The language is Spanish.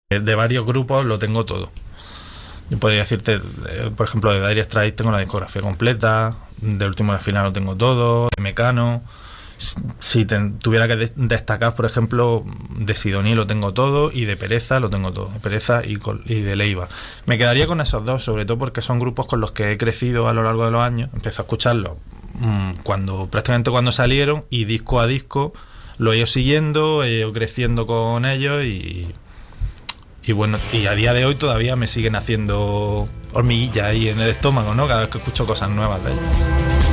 De varios grupos lo tengo todo. Yo podría decirte, por ejemplo, de Dire Straits tengo la discografía completa, de Último de la Fila lo tengo todo, de Mecano. Si tuviera que destacar, por ejemplo, de Sidoní lo tengo todo y de Pereza lo tengo todo, de Pereza y de Leiva. Me quedaría con esos dos, sobre todo porque son grupos con los que he crecido a lo largo de los años. Empecé a escucharlos prácticamente cuando salieron, y disco a disco lo he ido siguiendo, he ido creciendo con ellos y bueno, y a día de hoy todavía me siguen haciendo hormiguillas ahí en el estómago, ¿no? Cada vez que escucho cosas nuevas de ellos.